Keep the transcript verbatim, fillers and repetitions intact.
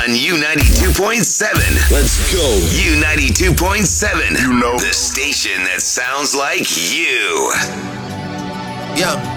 on U ninety-two point seven. Let's go. U ninety-two point seven. You know. The station that sounds like you. Yeah.